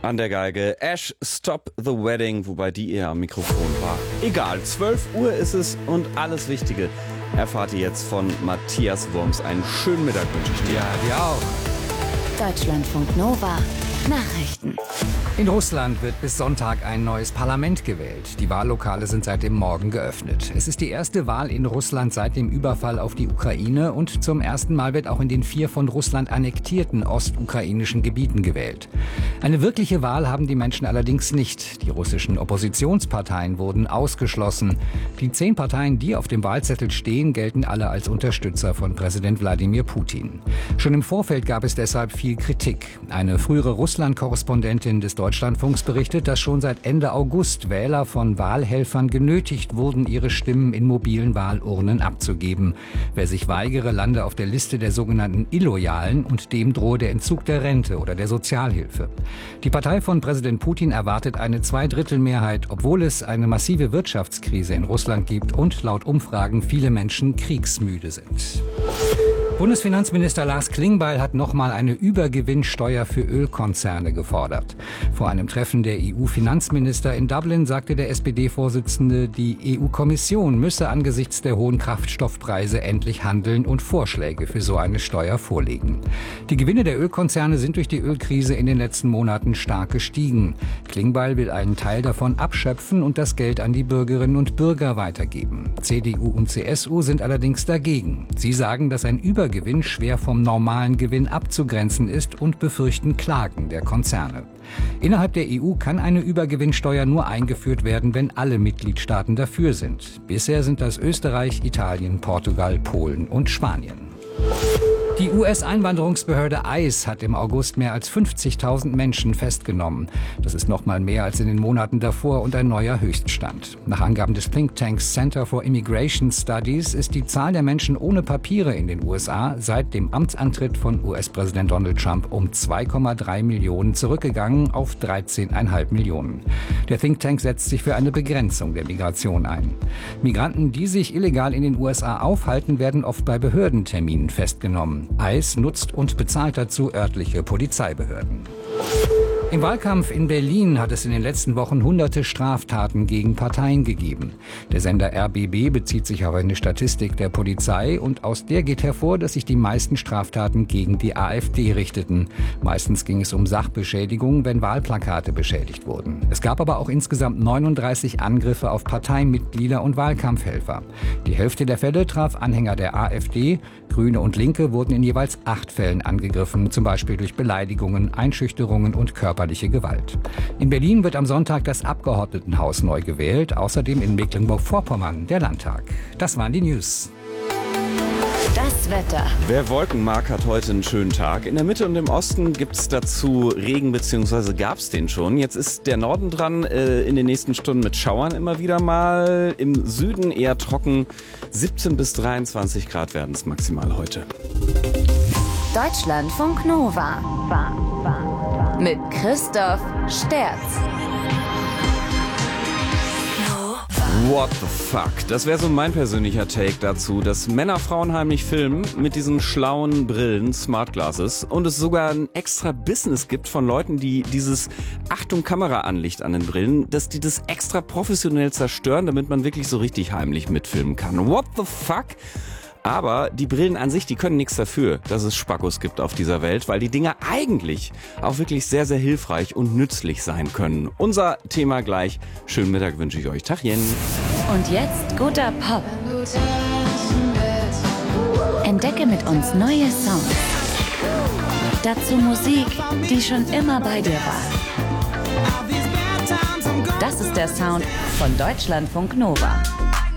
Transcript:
An der Geige Ash Stop the Wedding, wobei die eher am Mikrofon war. Egal, 12 Uhr ist es und alles Wichtige erfahrt ihr jetzt von Matthias Wurms. Einen schönen Mittag wünsche ich dir. Ja, dir auch. Deutschlandfunk Nova Nachrichten. In Russland wird bis Sonntag ein neues Parlament gewählt. Die Wahllokale sind seit dem Morgen geöffnet. Es ist die erste Wahl in Russland seit dem Überfall auf die Ukraine und zum ersten Mal wird auch in den 4 von Russland annektierten ostukrainischen Gebieten gewählt. Eine wirkliche Wahl haben die Menschen allerdings nicht. Die russischen Oppositionsparteien wurden ausgeschlossen. Die 10 Parteien, die auf dem Wahlzettel stehen, gelten alle als Unterstützer von Präsident Wladimir Putin. Schon im Vorfeld gab es deshalb viel Kritik. Eine frühere Russland-Korrespondentin des Deutschlandfunks berichtet, dass schon seit Ende August Wähler von Wahlhelfern genötigt wurden, ihre Stimmen in mobilen Wahlurnen abzugeben. Wer sich weigere, lande auf der Liste der sogenannten Illoyalen und dem drohe der Entzug der Rente oder der Sozialhilfe. Die Partei von Präsident Putin erwartet eine Zweidrittelmehrheit, obwohl es eine massive Wirtschaftskrise in Russland gibt und laut Umfragen viele Menschen kriegsmüde sind. Bundesfinanzminister Lars Klingbeil hat nochmal eine Übergewinnsteuer für Ölkonzerne gefordert. Vor einem Treffen der EU-Finanzminister in Dublin sagte der SPD-Vorsitzende, die EU-Kommission müsse angesichts der hohen Kraftstoffpreise endlich handeln und Vorschläge für so eine Steuer vorlegen. Die Gewinne der Ölkonzerne sind durch die Ölkrise in den letzten Monaten stark gestiegen. Klingbeil will einen Teil davon abschöpfen und das Geld an die Bürgerinnen und Bürger weitergeben. CDU und CSU sind allerdings dagegen. Sie sagen, dass ein Übergewinn schwer vom normalen Gewinn abzugrenzen ist und befürchten Klagen der Konzerne. Innerhalb der EU kann eine Übergewinnsteuer nur eingeführt werden, wenn alle Mitgliedstaaten dafür sind. Bisher sind das Österreich, Italien, Portugal, Polen und Spanien. Die US-Einwanderungsbehörde ICE hat im August mehr als 50.000 Menschen festgenommen. Das ist noch mal mehr als in den Monaten davor und ein neuer Höchststand. Nach Angaben des Thinktanks Center for Immigration Studies ist die Zahl der Menschen ohne Papiere in den USA seit dem Amtsantritt von US-Präsident Donald Trump um 2,3 Millionen zurückgegangen auf 13,5 Millionen. Der Thinktank setzt sich für eine Begrenzung der Migration ein. Migranten, die sich illegal in den USA aufhalten, werden oft bei Behördenterminen festgenommen. ICE nutzt und bezahlt dazu örtliche Polizeibehörden. Im Wahlkampf in Berlin hat es in den letzten Wochen hunderte Straftaten gegen Parteien gegeben. Der Sender RBB bezieht sich auf eine Statistik der Polizei und aus der geht hervor, dass sich die meisten Straftaten gegen die AfD richteten. Meistens ging es um Sachbeschädigung, wenn Wahlplakate beschädigt wurden. Es gab aber auch insgesamt 39 Angriffe auf Parteimitglieder und Wahlkampfhelfer. Die Hälfte der Fälle traf Anhänger der AfD. Grüne und Linke wurden in jeweils 8 Fällen angegriffen, zum Beispiel durch Beleidigungen, Einschüchterungen und körperliche Gewalt. In Berlin wird am Sonntag das Abgeordnetenhaus neu gewählt, außerdem in Mecklenburg-Vorpommern der Landtag. Das waren die News. Das Wetter. Wer Wolken mag, hat heute einen schönen Tag. In der Mitte und im Osten gibt es dazu Regen, beziehungsweise gab es den schon. Jetzt ist der Norden dran, in den nächsten Stunden mit Schauern immer wieder mal. Im Süden eher trocken. 17 bis 23 Grad werden es maximal heute. Deutschlandfunk Nova. Mit Christoph Sterz. What the fuck? Das wäre so mein persönlicher Take dazu, dass Männer Frauen heimlich filmen mit diesen schlauen Brillen, Smart Glasses, und es sogar ein extra Business gibt von Leuten, die dieses Achtung Kameraanlicht an den Brillen, dass die das extra professionell zerstören, damit man wirklich so richtig heimlich mitfilmen kann. What the fuck? Aber die Brillen an sich, die können nichts dafür, dass es Spackos gibt auf dieser Welt, weil die Dinger eigentlich auch wirklich sehr, sehr hilfreich und nützlich sein können. Unser Thema gleich. Schönen Mittag wünsche ich euch. Tachchen. Und jetzt guter Pop. Entdecke mit uns neue Sounds. Dazu Musik, die schon immer bei dir war. Das ist der Sound von Deutschlandfunk Nova.